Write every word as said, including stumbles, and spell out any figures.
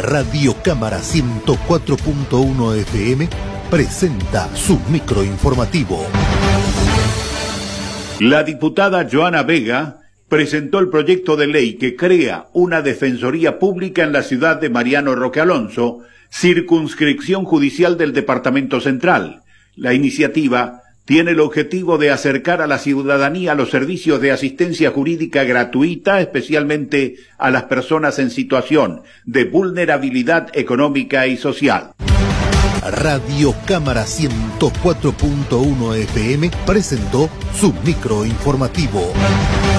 Radio Cámara ciento cuatro punto uno F M presenta su microinformativo. La diputada Joana Vega presentó el proyecto de ley que crea una defensoría pública en la ciudad de Mariano Roque Alonso, circunscripción judicial del Departamento Central. La iniciativa tiene el objetivo de acercar a la ciudadanía los servicios de asistencia jurídica gratuita, especialmente a las personas en situación de vulnerabilidad económica y social. Radio Cámara ciento cuatro punto uno F M presentó su microinformativo.